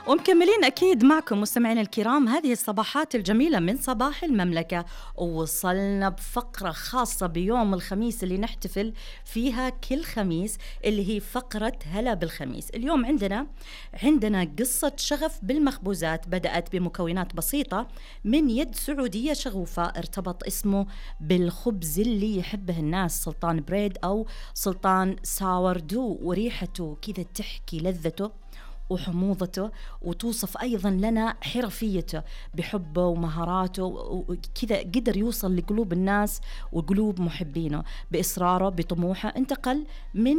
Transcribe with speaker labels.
Speaker 1: ومكملين أكيد معكم مستمعين الكرام هذه الصباحات الجميلة من صباح المملكة، ووصلنا بفقرة خاصة بيوم الخميس اللي نحتفل فيها كل خميس، اللي هي فقرة هلا بالخميس. اليوم عندنا قصة شغف بالمخبوزات بدأت بمكونات بسيطة من يد سعودية شغوفة، ارتبط اسمه بالخبز اللي يحبه الناس، سلطان بريد أو سلطان ساوردو، وريحته كذا تحكي لذته وحموضته، وتوصف أيضا لنا حرفيته بحبه ومهاراته، وكذا قدر يوصل لقلوب الناس وقلوب محبينه بإصراره بطموحه. انتقل من